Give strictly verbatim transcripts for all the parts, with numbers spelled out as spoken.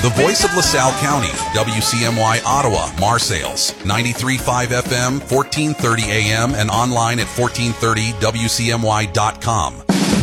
The voice of LaSalle County, W C M Y Ottawa, Marseilles, ninety-three point five F M, fourteen thirty A M, and online at fourteen thirty W C M Y dot com.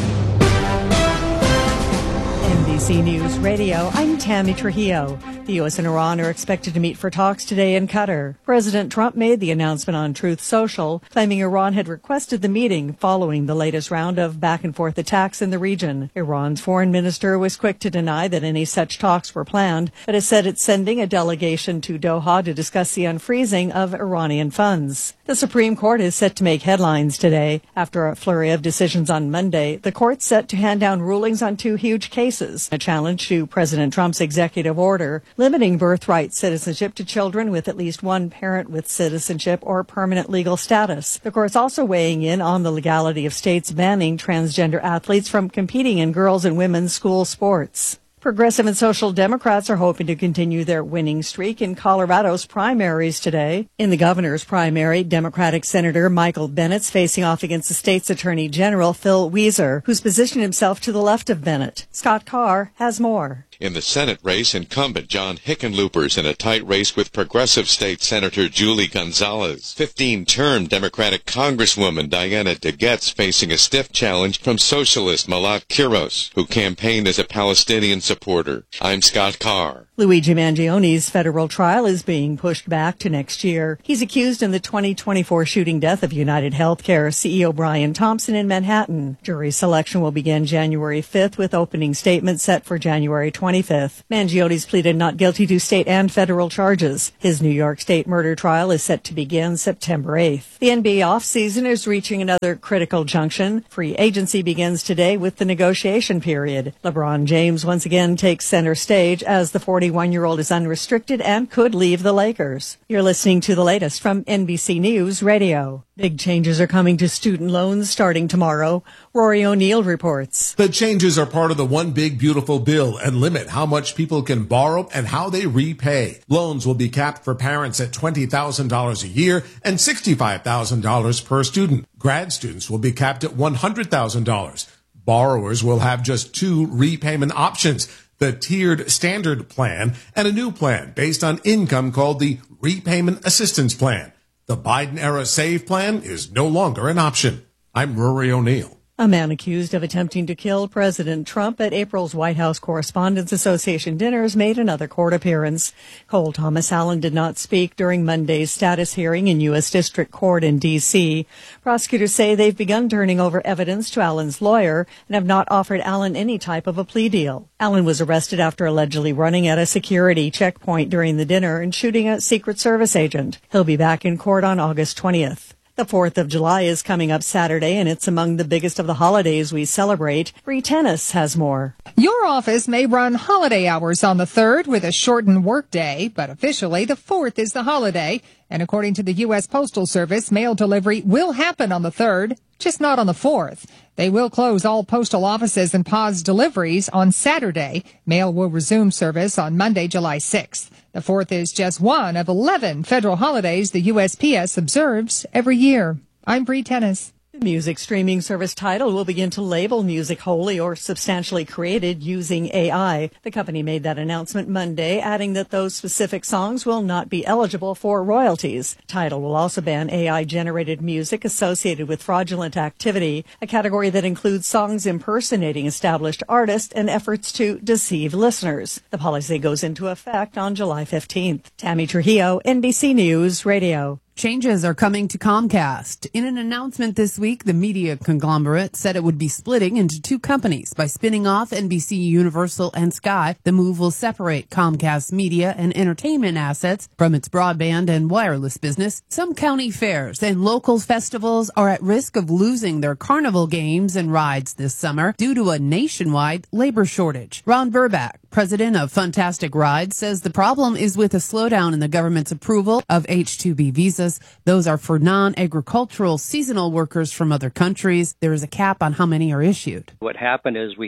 N B C News Radio, I'm Tammy Trujillo. The U S and Iran are expected to meet for talks today in Qatar. President Trump made the announcement on Truth Social, claiming Iran had requested the meeting following the latest round of back-and-forth attacks in the region. Iran's foreign minister was quick to deny that any such talks were planned, but has said it's sending a delegation to Doha to discuss the unfreezing of Iranian funds. The Supreme Court is set to make headlines today. After a flurry of decisions on Monday, the court's set to hand down rulings on two huge cases: a challenge to President Trump's executive order limiting birthright citizenship to children with at least one parent with citizenship or permanent legal status. The court's also weighing in on the legality of states banning transgender athletes from competing in girls' and women's school sports. Progressive and Social Democrats are hoping to continue their winning streak in Colorado's primaries today. In the governor's primary, Democratic Senator Michael Bennett's facing off against the state's Attorney General Phil Weiser, who's positioned himself to the left of Bennett. Scott Carr has more. In the Senate race, incumbent John Hickenlooper's in a tight race with Progressive State Senator Julie Gonzalez. fifteen-term Democratic Congresswoman Diana DeGette's facing a stiff challenge from socialist Malat Kiros, who campaigned as a Palestinian supporter. I'm Scott Carr. Luigi Mangioni's federal trial is being pushed back to next year. He's accused in the twenty twenty-four shooting death of United Healthcare C E O Brian Thompson in Manhattan. Jury selection will begin January fifth with opening statements set for January twenty-fifth. Mangioni's pleaded not guilty to state and federal charges. His New York State murder trial is set to begin September eighth. The N B A offseason is reaching another critical junction. Free agency begins today with the negotiation period. LeBron James once again takes center stage as the forty-one-year-old is unrestricted and could leave the Lakers. You're listening to the latest from N B C News Radio. Big changes are coming to student loans starting tomorrow. Rory O'Neill reports. The changes are part of the One Big Beautiful Bill and limit how much people can borrow and how they repay. Loans will be capped for parents at twenty thousand dollars a year and sixty-five thousand dollars per student. Grad students will be capped at one hundred thousand dollars. Borrowers will have just two repayment options: the tiered standard plan and a new plan based on income called the Repayment Assistance Plan. The Biden-era SAVE plan is no longer an option. I'm Rory O'Neill. A man accused of attempting to kill President Trump at April's White House Correspondents Association dinners made another court appearance. Cole Thomas Allen did not speak during Monday's status hearing in U S District Court in D C. Prosecutors say they've begun turning over evidence to Allen's lawyer and have not offered Allen any type of a plea deal. Allen was arrested after allegedly running at a security checkpoint during the dinner and shooting a Secret Service agent. He'll be back in court on August twentieth. The fourth of July is coming up Saturday, and it's among the biggest of the holidays we celebrate. Bree Tennis has more. Your office may run holiday hours on the third with a shortened workday, but officially the fourth is the holiday. And according to the U S Postal Service, mail delivery will happen on the third, just not on the fourth. They will close all postal offices and pause deliveries on Saturday. Mail will resume service on Monday, July sixth. The fourth is just one of eleven federal holidays the U S P S observes every year. I'm Bree Tennis. The music streaming service Tidal will begin to label music wholly or substantially created using A I. The company made that announcement Monday, adding that those specific songs will not be eligible for royalties. Tidal will also ban A I-generated music associated with fraudulent activity, a category that includes songs impersonating established artists and efforts to deceive listeners. The policy goes into effect on July fifteenth. Tammy Trujillo, N B C News Radio. Changes are coming to Comcast. In an announcement this week, the media conglomerate said it would be splitting into two companies by spinning off N B C, Universal, and Sky. The move will separate Comcast's media and entertainment assets from its broadband and wireless business. Some county fairs and local festivals are at risk of losing their carnival games and rides this summer due to a nationwide labor shortage. Ron Burbach, president of Funtastic Rides, says the problem is with a slowdown in the government's approval of H two B visas. Those are for non-agricultural seasonal workers from other countries. There is a cap on how many are issued. What happened is we had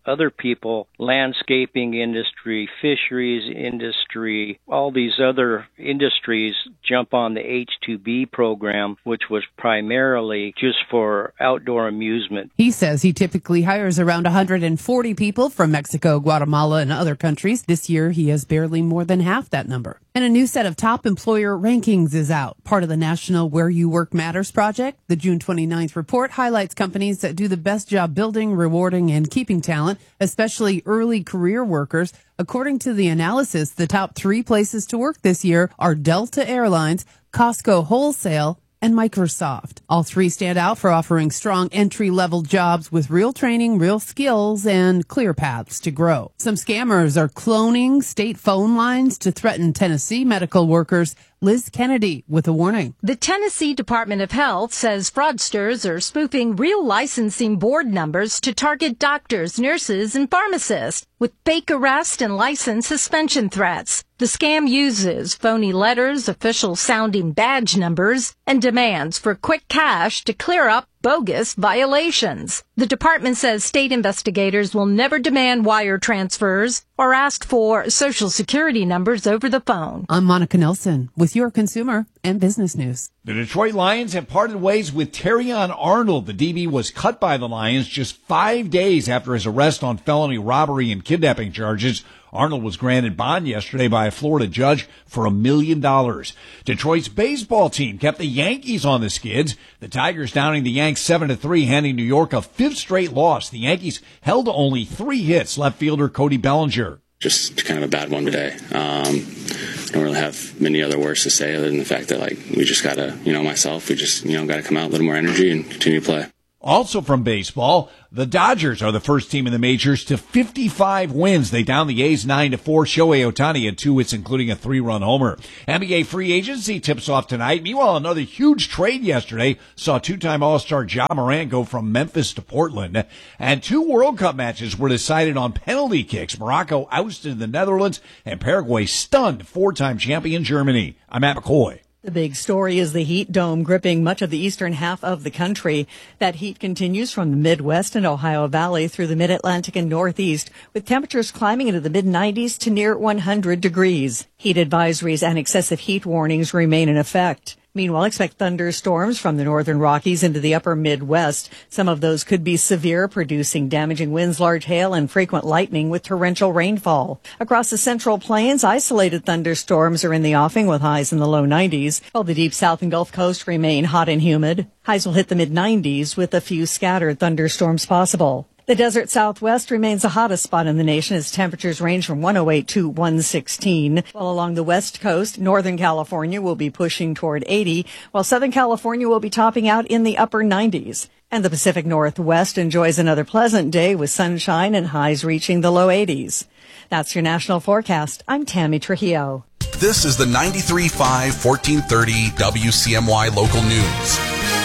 other people, landscaping industry, fisheries industry, all these other industries jump on the H two B program, which was primarily just for outdoor amusement. He says he typically hires around one hundred forty people from Mexico, Guatemala, and other countries. This year, he has barely more than half that number. And a new set of top employer rankings is out, part of the National Where You Work Matters project. The June twenty-ninth report highlights companies that do the best job building, rewarding, and keeping talent, especially early career workers. According to the analysis, the top three places to work this year are Delta Airlines, Costco Wholesale, and Microsoft. All three stand out for offering strong entry-level jobs with real training, real skills, and clear paths to grow. Some scammers are cloning state phone lines to threaten Tennessee medical workers. Liz Kennedy with a warning. The Tennessee Department of Health says fraudsters are spoofing real licensing board numbers to target doctors, nurses, and pharmacists with fake arrest and license suspension threats. The scam uses phony letters, official-sounding badge numbers, and demands for quick cash to clear up bogus violations. The department says state investigators will never demand wire transfers or ask for social security numbers over the phone. I'm Monica Nelson with your consumer and business news. The Detroit Lions have parted ways with Terrion Arnold. The D B was cut by the Lions just five days after his arrest on felony robbery and kidnapping charges. Arnold was granted bond yesterday by a Florida judge for a million dollars. Detroit's baseball team kept the Yankees on the skids. The Tigers downing the Yanks seven to three, handing New York a fifth straight loss. The Yankees held to only three hits, left fielder Cody Bellinger. Just kind of a bad one today. Um, I don't really have many other words to say other than the fact that, like, we just got to, you know, myself, we just, you know, got to come out, a little more energy and continue to play. Also from baseball, the Dodgers are the first team in the majors to fifty-five wins. They downed the A's nine to four. Shohei Ohtani had two hits, including a three-run homer. N B A free agency tips off tonight. Meanwhile, another huge trade yesterday saw two-time All-Star Ja Morant go from Memphis to Portland. And two World Cup matches were decided on penalty kicks. Morocco ousted the Netherlands, and Paraguay stunned four-time champion Germany. I'm Matt McCoy. The big story is the heat dome gripping much of the eastern half of the country. That heat continues from the Midwest and Ohio Valley through the Mid-Atlantic and Northeast, with temperatures climbing into the mid nineties to near one hundred degrees. Heat advisories and excessive heat warnings remain in effect. Meanwhile, expect thunderstorms from the northern Rockies into the upper Midwest. Some of those could be severe, producing damaging winds, large hail, and frequent lightning with torrential rainfall. Across the Central Plains, isolated thunderstorms are in the offing with highs in the low nineties, while the deep south and Gulf Coast remain hot and humid. Highs will hit the mid nineties with a few scattered thunderstorms possible. The desert Southwest remains the hottest spot in the nation as temperatures range from one oh eight to one sixteen. While along the West Coast, Northern California will be pushing toward eighty, while Southern California will be topping out in the upper nineties. And the Pacific Northwest enjoys another pleasant day with sunshine and highs reaching the low eighties. That's your national forecast. I'm Tammy Trujillo. This is the ninety-three point five, fourteen thirty W C M Y local news.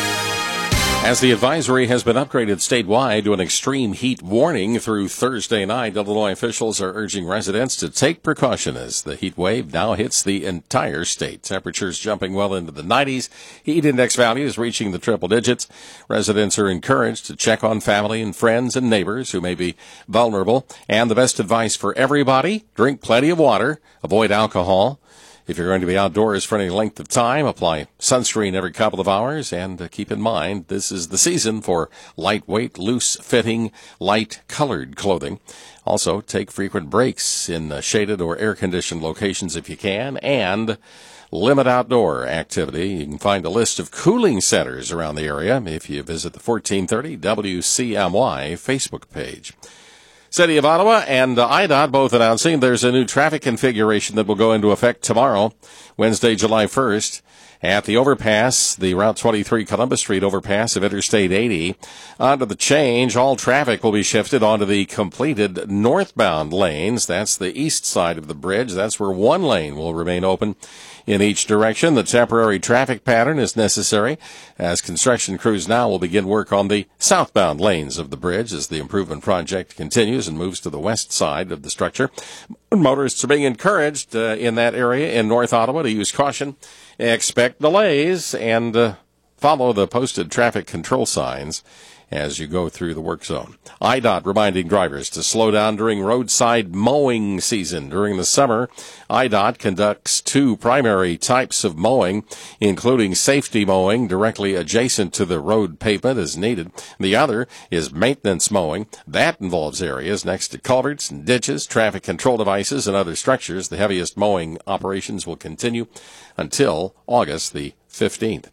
As the advisory has been upgraded statewide to an extreme heat warning through Thursday night, Illinois officials are urging residents to take precaution as the heat wave now hits the entire state. Temperatures jumping well into the nineties, heat index values reaching the triple digits. Residents are encouraged to check on family and friends and neighbors who may be vulnerable. And the best advice for everybody, drink plenty of water, avoid alcohol. If you're going to be outdoors for any length of time, apply sunscreen every couple of hours, and uh, keep in mind this is the season for lightweight, loose-fitting, light-colored clothing. Also, take frequent breaks in uh, shaded or air-conditioned locations if you can, and limit outdoor activity. You can find a list of cooling centers around the area if you visit the fourteen thirty W C M Y Facebook page. City of Ottawa and uh, I D O T both announcing there's a new traffic configuration that will go into effect tomorrow, Wednesday, July first. At the overpass, the Route twenty-three Columbus Street overpass of Interstate eighty. Onto the change, all traffic will be shifted onto the completed northbound lanes. That's the east side of the bridge. That's where one lane will remain open in each direction. The temporary traffic pattern is necessary as construction crews now will begin work on the southbound lanes of the bridge as the improvement project continues and moves to the west side of the structure. Motorists are being encouraged uh, in that area in North Ottawa to use caution, expect delays, and uh, follow the posted traffic control signs as you go through the work zone. I D O T reminding drivers to slow down during roadside mowing season. During the summer, I D O T conducts two primary types of mowing, including safety mowing directly adjacent to the road pavement as needed. The other is maintenance mowing. That involves areas next to culverts and ditches, traffic control devices, and other structures. The heaviest mowing operations will continue until August the fifteenth.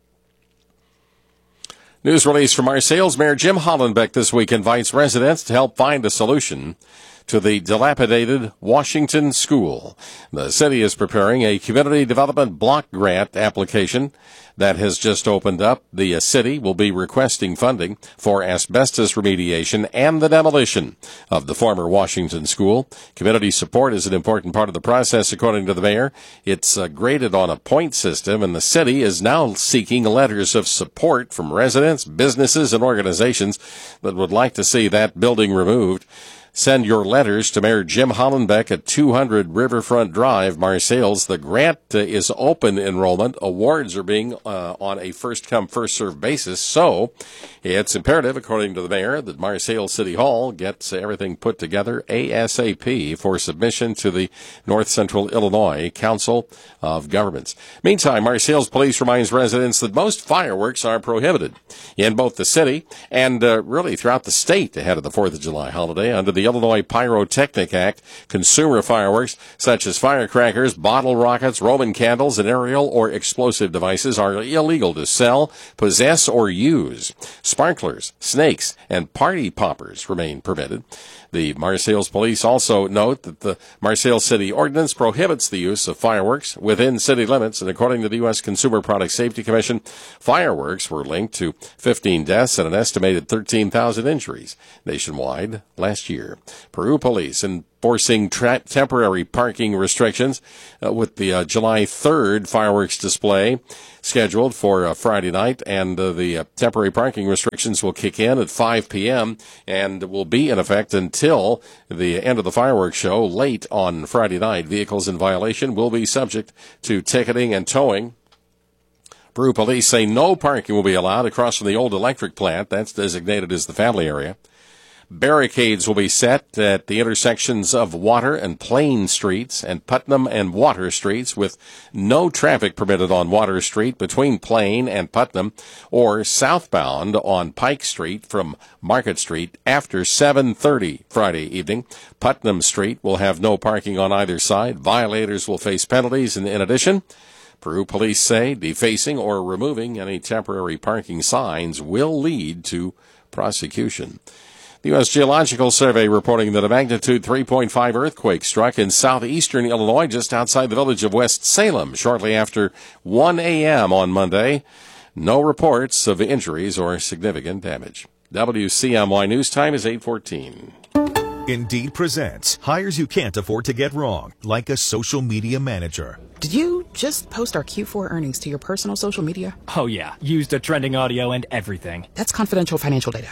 News release from Marseilles. Mayor Jim Hollenbeck this week invites residents to help find a solution to the dilapidated Washington School. The city is preparing a community development block grant application that has just opened up. The city will be requesting funding for asbestos remediation and the demolition of the former Washington School. Community support is an important part of the process, according to the mayor. It's uh, graded on a point system, and the city is now seeking letters of support from residents, businesses, and organizations that would like to see that building removed. Send your letters to Mayor Jim Hollenbeck at two hundred Riverfront Drive, Marseilles. The grant uh, is open enrollment. Awards are being uh, on a first-come, first-served basis. So it's imperative, according to the mayor, that Marseilles City Hall gets everything put together ASAP for submission to the North Central Illinois Council of Governments. Meantime, Marseilles Police reminds residents that most fireworks are prohibited in both the city and uh, really throughout the state ahead of the fourth of July holiday. Under the Illinois Pyrotechnic Act, consumer fireworks such as firecrackers, bottle rockets, Roman candles, and aerial or explosive devices are illegal to sell, possess, or use. Sparklers, snakes, and party poppers remain permitted. The Marseilles Police also note that the Marseilles City Ordinance prohibits the use of fireworks within city limits, and according to the U S Consumer Product Safety Commission, fireworks were linked to fifteen deaths and an estimated thirteen thousand injuries nationwide last year. Peru Police enforcing tra- temporary parking restrictions uh, with the uh, July third fireworks display scheduled for uh, Friday night, and uh, the uh, temporary parking restrictions will kick in at five p.m. and will be in effect until the end of the fireworks show late on Friday night. Vehicles in violation will be subject to ticketing and towing. Peru Police say no parking will be allowed across from the old electric plant. That's designated as the family area. Barricades will be set at the intersections of Water and Plain Streets and Putnam and Water Streets, with no traffic permitted on Water Street between Plain and Putnam, or southbound on Pike Street from Market Street after seven thirty Friday evening. Putnam Street will have no parking on either side. Violators will face penalties, and in addition, Peru Police say defacing or removing any temporary parking signs will lead to prosecution. The U S Geological Survey reporting that a magnitude three point five earthquake struck in southeastern Illinois just outside the village of West Salem shortly after one a.m. on Monday. No reports of injuries or significant damage. W C M Y News Time is eight fourteen. Indeed presents hires you can't afford to get wrong, like a social media manager. Did you just post our Q four earnings to your personal social media? Oh yeah, used the trending audio and everything. That's confidential financial data.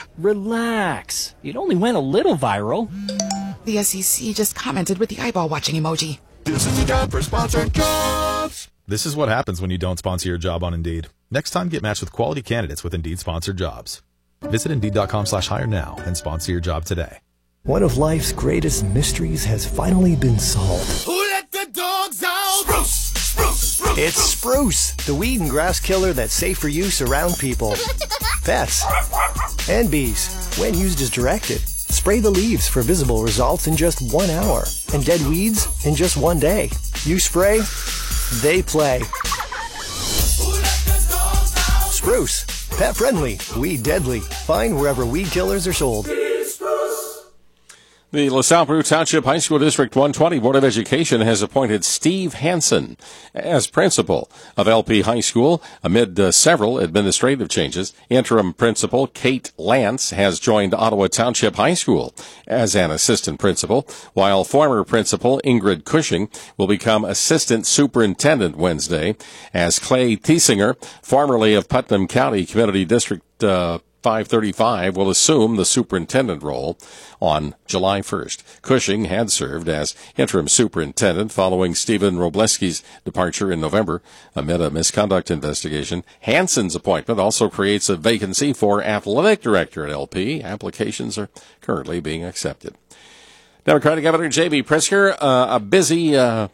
Relax. It only went a little viral. The S E C just commented with the eyeball watching emoji. This is the job for sponsored jobs. This is what happens when you don't sponsor your job on Indeed. Next time, get matched with quality candidates with Indeed sponsored jobs. Visit Indeed.com slash hire now and sponsor your job today. One of life's greatest mysteries has finally been solved. Who let the dogs out? Spruce, spruce, spruce. It's Spruce, the weed and grass killer that's safe for use around people, pets, and bees. When used as directed, spray the leaves for visible results in just one hour, and dead weeds in just one day. You spray, they play. Spruce, pet friendly, weed deadly. Find wherever weed killers are sold. The LaSalle Peru Township High School District one twenty Board of Education has appointed Steve Hansen as principal of L P High School amid uh, several administrative changes. Interim principal Kate Lance has joined Ottawa Township High School as an assistant principal, while former principal Ingrid Cushing will become assistant superintendent Wednesday, as Clay Thiesinger, formerly of Putnam County Community District uh, five thirty-five, will assume the superintendent role on July first. Cushing had served as interim superintendent following Stephen Robleski's departure in November amid a misconduct investigation. Hanson's appointment also creates a vacancy for athletic director at L P. Applications are currently being accepted. Democratic Governor J B. Pritzker, uh, a busy uh,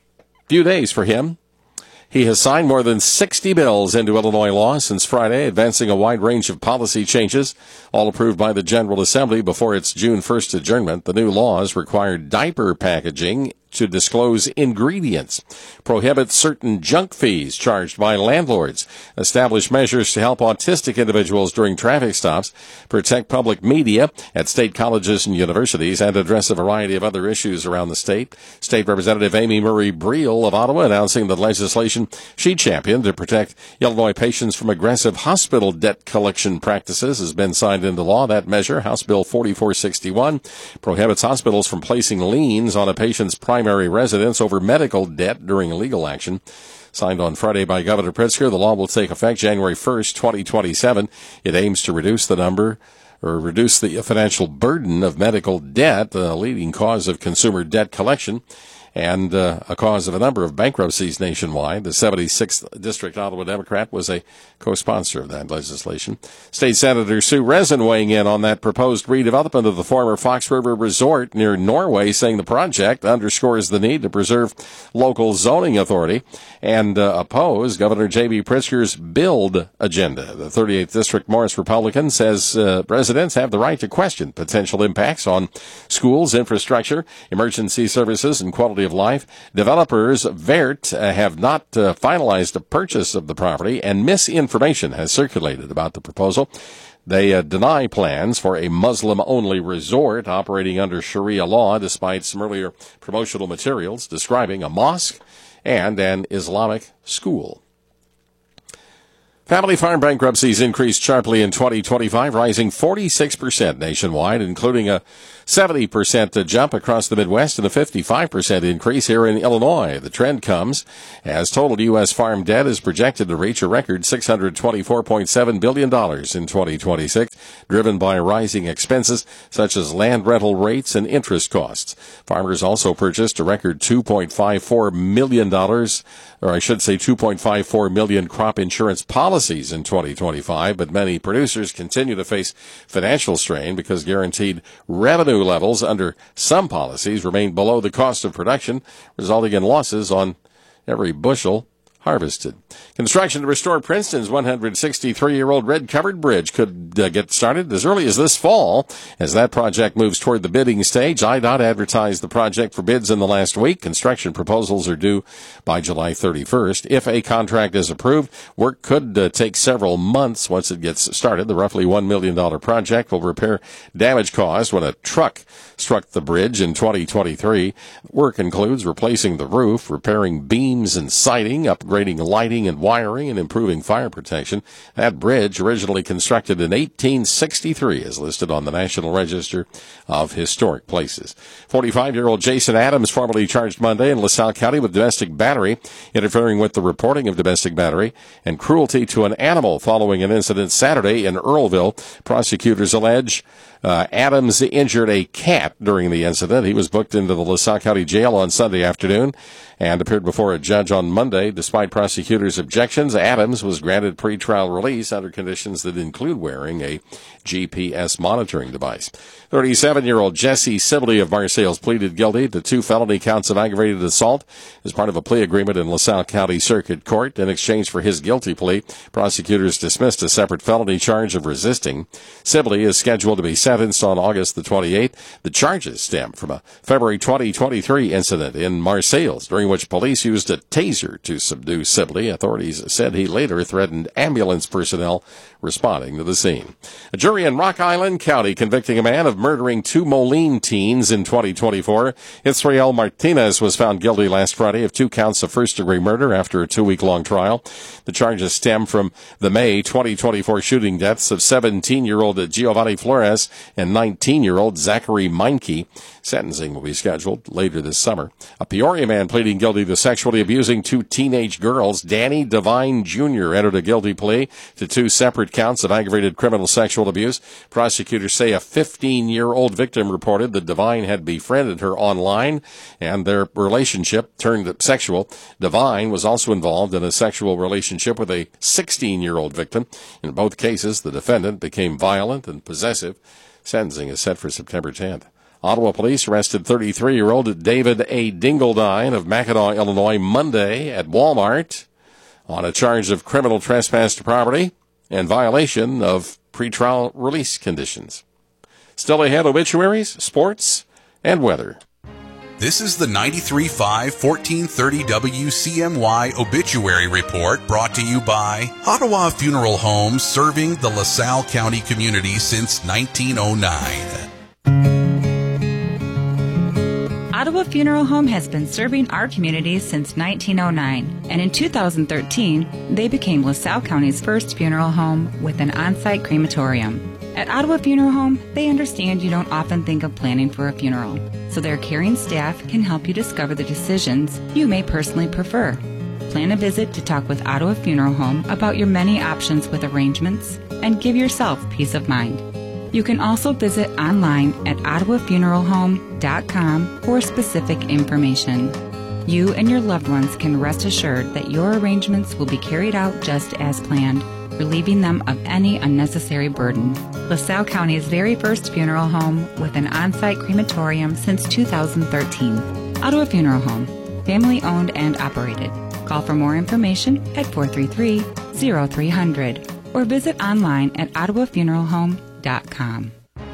few days for him. He has signed more than sixty bills into Illinois law since Friday, advancing a wide range of policy changes, all approved by the General Assembly before its June first adjournment. The new laws require diaper packaging to disclose ingredients, prohibit certain junk fees charged by landlords, establish measures to help autistic individuals during traffic stops, protect public media at state colleges and universities, and address a variety of other issues around the state. State Representative Amy Murray Briel of Ottawa announcing the legislation she championed to protect Illinois patients from aggressive hospital debt collection practices has been signed into law. That measure, House Bill forty-four sixty-one, prohibits hospitals from placing liens on a patient's primary primary residence over medical debt during legal action. Signed on Friday by Governor Pritzker, the law will take effect January first, twenty twenty-seven. It aims to reduce the number or reduce the financial burden of medical debt, a leading cause of consumer debt collection, and uh, a cause of a number of bankruptcies nationwide. The seventy-sixth District Ottawa Democrat was a co-sponsor of that legislation. State Senator Sue Rezin weighing in on that proposed redevelopment of the former Fox River Resort near Norway, saying the project underscores the need to preserve local zoning authority and uh, oppose Governor J B. Pritzker's build agenda. The thirty-eighth District Morris Republican says uh, residents have the right to question potential impacts on schools, infrastructure, emergency services, and quality of life. Developers Vert uh, have not uh, finalized the purchase of the property, and misinformation has circulated about the proposal. They uh, deny plans for a Muslim-only resort operating under Sharia law, despite some earlier promotional materials describing a mosque and an Islamic school. Family farm bankruptcies increased sharply in twenty twenty-five, rising forty-six percent nationwide, including a seventy percent jump across the Midwest and a fifty-five percent increase here in Illinois. The trend comes as total U S farm debt is projected to reach a record six hundred twenty-four point seven billion dollars in twenty twenty-six, driven by rising expenses such as land rental rates and interest costs. Farmers also purchased a record two point five four million dollars, or I should say two point five four million crop insurance policies in twenty twenty-five, but many producers continue to face financial strain because guaranteed revenue levels under some policies remain below the cost of production, resulting in losses on every bushel harvested. Construction to restore Princeton's one hundred sixty-three-year-old red-covered bridge could uh, get started as early as this fall. As that project moves toward the bidding stage, I D O T advertised the project for bids in the last week. Construction proposals are due by July thirty-first. If a contract is approved, work could uh, take several months once it gets started. The roughly one million dollars project will repair damage caused when a truck struck the bridge in twenty twenty-three. Work includes replacing the roof, repairing beams and siding, upgrading lighting and wiring, and improving fire protection. That bridge, originally constructed in eighteen sixty-three, is listed on the National Register of Historic Places. forty-five-year-old Jason Adams formally charged Monday in LaSalle County with domestic battery, interfering with the reporting of domestic battery, and cruelty to an animal following an incident Saturday in Earlville. Prosecutors allege Uh, Adams injured a cat during the incident. He was booked into the LaSalle County Jail on Sunday afternoon and appeared before a judge on Monday. Despite prosecutors' objections, Adams was granted pretrial release under conditions that include wearing a G P S monitoring device. thirty-seven-year-old Jesse Sibley of Marseilles pleaded guilty to two felony counts of aggravated assault as part of a plea agreement in LaSalle County Circuit Court. In exchange for his guilty plea, prosecutors dismissed a separate felony charge of resisting. Sibley is scheduled to be sentenced on August the twenty-eighth. The charges stem from a February twenty twenty-three incident in Marseilles, during which police used a taser to subdue Sibley. Authorities said he later threatened ambulance personnel responding to the scene. A jury in Rock Island County convicting a man of murdering two Moline teens in twenty twenty-four. Israel Martinez was found guilty last Friday of two counts of first-degree murder after a two-week-long trial. The charges stem from the May twenty twenty-four shooting deaths of seventeen-year-old Giovanni Flores and nineteen-year-old Zachary Meinke. Sentencing will be scheduled later this summer. A Peoria man pleading guilty to sexually abusing two teenage girls. Danny Devine Junior entered a guilty plea to two separate counts of aggravated criminal sexual abuse. Prosecutors say a fifteen-year-old victim reported that Devine had befriended her online, and their relationship turned sexual. Devine was also involved in a sexual relationship with a sixteen-year-old victim. In both cases, the defendant became violent and possessive. Sentencing is set for September tenth. Ottawa police arrested thirty-three-year-old David A. Dingledine of Mackinac, Illinois, Monday at Walmart on a charge of criminal trespass to property and violation of pretrial release conditions. Still ahead, obituaries, sports, and weather. This is the ninety-three point five, fourteen thirty W C M Y Obituary Report, brought to you by Ottawa Funeral Home, serving the LaSalle County community since nineteen oh nine. Ottawa Funeral Home has been serving our community since nineteen oh nine, and in two thousand thirteen, they became LaSalle County's first funeral home with an on-site crematorium. At Ottawa Funeral Home, they understand you don't often think of planning for a funeral, so their caring staff can help you discover the decisions you may personally prefer. Plan a visit to talk with Ottawa Funeral Home about your many options with arrangements and give yourself peace of mind. You can also visit online at ottawa funeral home dot com for specific information. You and your loved ones can rest assured that your arrangements will be carried out just as planned, relieving them of any unnecessary burden. LaSalle County's very first funeral home with an on-site crematorium since two thousand thirteen. Ottawa Funeral Home, family owned and operated. Call for more information at four three three, zero three zero zero or visit online at ottawa funeral home dot com.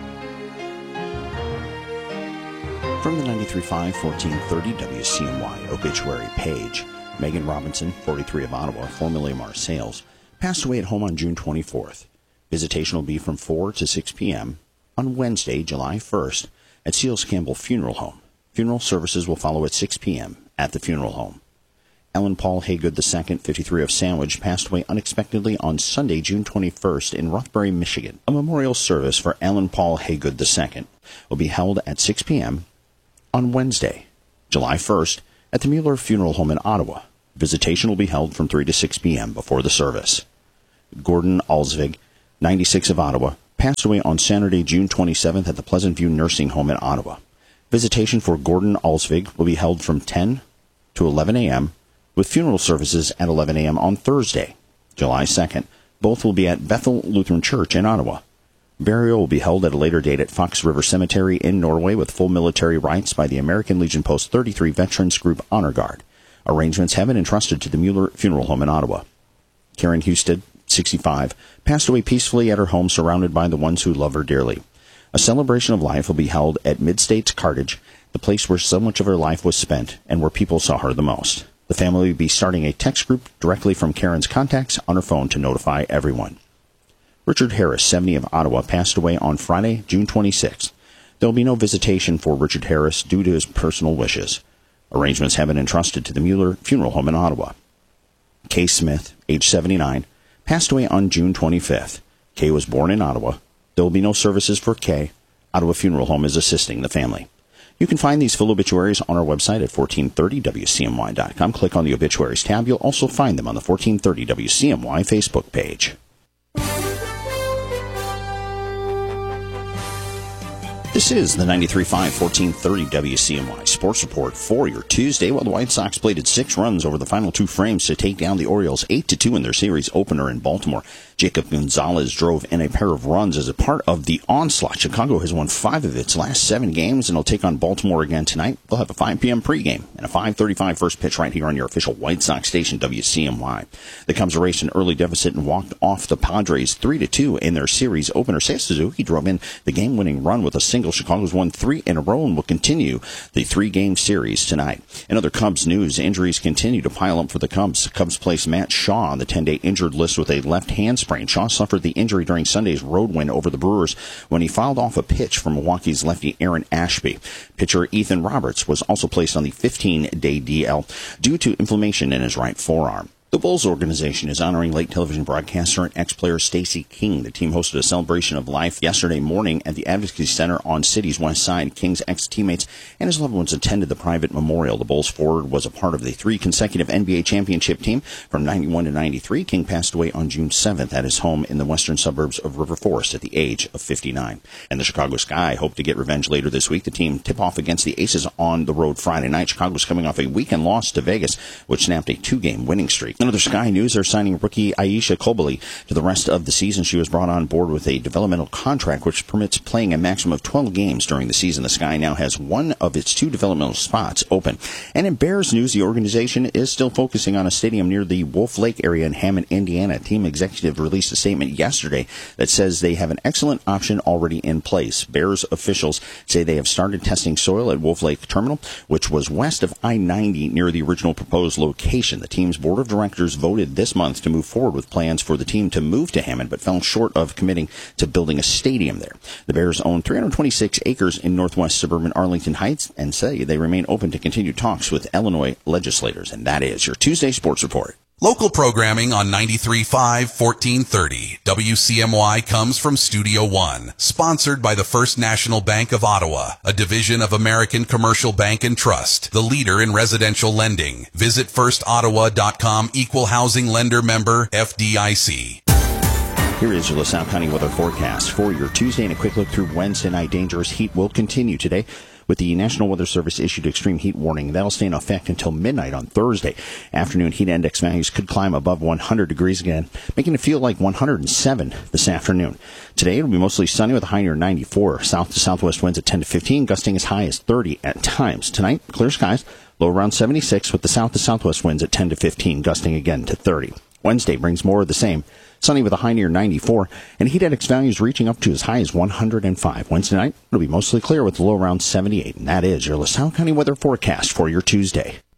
From the ninety-three point five, fourteen thirty W C M Y obituary page, Megan Robinson, forty-three, of Ottawa, formerly Marseilles, passed away at home on June twenty-fourth. Visitation will be from four to six p.m. on Wednesday, July first, at Seals Campbell Funeral Home. Funeral services will follow at six p.m. at the funeral home. Ellen Paul Haygood the second, fifty-three, of Sandwich, passed away unexpectedly on Sunday, June twenty-first, in Rothbury, Michigan. A memorial service for Ellen Paul Haygood the second will be held at six p.m. on Wednesday, July first, at the Mueller Funeral Home in Ottawa. Visitation will be held from three to six p.m. before the service. Gordon Alsvig, ninety-six, of Ottawa, passed away on Saturday, June twenty-seventh, at the Pleasant View Nursing Home in Ottawa. Visitation for Gordon Alsvig will be held from ten to eleven a.m., with funeral services at eleven a.m. on Thursday, July second. Both will be at Bethel Lutheran Church in Ottawa. Burial will be held at a later date at Fox River Cemetery in Norway with full military rites by the American Legion Post thirty-three Veterans Group Honor Guard. Arrangements have been entrusted to the Mueller Funeral Home in Ottawa. Karen Husted, sixty-five, passed away peacefully at her home surrounded by the ones who love her dearly. A celebration of life will be held at Mid-States Cartage, the place where so much of her life was spent and where people saw her the most. The family will be starting a text group directly from Karen's contacts on her phone to notify everyone. Richard Harris, seventy, of Ottawa, passed away on Friday, June twenty-sixth. There will be no visitation for Richard Harris due to his personal wishes. Arrangements have been entrusted to the Mueller Funeral Home in Ottawa. Kay Smith, age seventy-nine, passed away on June twenty-fifth. Kay was born in Ottawa. There will be no services for Kay. Ottawa Funeral Home is assisting the family. You can find these full obituaries on our website at fourteen thirty W C M Y dot com. Click on the Obituaries tab. You'll also find them on the fourteen thirty W C M Y Facebook page. This is the ninety-three point five, fourteen thirty W C M Y Sports Report for your Tuesday. While the White Sox bladed six runs over the final two frames to take down the Orioles eight to two in their series opener in Baltimore, Jacob Gonzalez drove in a pair of runs as a part of the onslaught. Chicago has won five of its last seven games and will take on Baltimore again tonight. They'll have a five p.m. pregame and a five thirty-five first pitch right here on your official White Sox station, W C M Y. The Cubs erased an early deficit and walked off the Padres three to two in their series opener. Seiya Suzuki drove in the game-winning run with a single. Chicago's won three in a row and will continue the three-game series tonight. In other Cubs news, injuries continue to pile up for the Cubs. Cubs placed Matt Shaw on the ten-day injured list with a left hand sprain. Shaw suffered the injury during Sunday's road win over the Brewers when he fouled off a pitch from Milwaukee's lefty Aaron Ashby. Pitcher Ethan Roberts was also placed on the fifteen-day D L due to inflammation in his right forearm. The Bulls organization is honoring late television broadcaster and ex-player Stacey King. The team hosted a celebration of life yesterday morning at the Advocacy Center on City's West Side. King's ex-teammates and his loved ones attended the private memorial. The Bulls forward was a part of the three consecutive N B A championship team from ninety-one to ninety-three. King passed away on June seventh at his home in the western suburbs of River Forest at the age of fifty-nine. And the Chicago Sky hope to get revenge later this week. The team tip off against the Aces on the road Friday night. Chicago's coming off a weekend loss to Vegas, which snapped a two-game winning streak. Another Sky news, they're signing rookie Aisha Kobali to the rest of the season. She was brought on board with a developmental contract which permits playing a maximum of twelve games during the season. The Sky now has one of its two developmental spots open. And in Bears news, the organization is still focusing on a stadium near the Wolf Lake area in Hammond, Indiana. A team executive released a statement yesterday that says they have an excellent option already in place. Bears officials say they have started testing soil at Wolf Lake Terminal, which was west of I ninety near the original proposed location. The team's board of directors voted this month to move forward with plans for the team to move to Hammond, but fell short of committing to building a stadium there. The Bears own three hundred twenty-six acres in northwest suburban Arlington Heights and say they remain open to continued talks with Illinois legislators. And that is your Tuesday Sports Report. Local programming on ninety-three point five, fourteen thirty. W C M Y comes from Studio One, sponsored by the First National Bank of Ottawa, a division of American Commercial Bank and Trust, the leader in residential lending. Visit first ottawa dot com, equal housing lender member, F D I C. Here is your LaSalle County weather forecast for your Tuesday, and a quick look through Wednesday night. Dangerous heat will continue today, with the National Weather Service issued extreme heat warning. That'll stay in effect until midnight on Thursday. Afternoon heat index values could climb above one hundred degrees again, making it feel like one hundred seven this afternoon. Today it'll be mostly sunny with a high near ninety-four. South to southwest winds at ten to fifteen, gusting as high as thirty at times. Tonight, clear skies, low around seventy-six, with the south to southwest winds at ten to fifteen, gusting again to thirty. Wednesday brings more of the same. Sunny with a high near ninety-four, and heat index values reaching up to as high as one hundred five. Wednesday night, it'll be mostly clear with a low around seventy-eight. And that is your LaSalle County weather forecast for your Tuesday.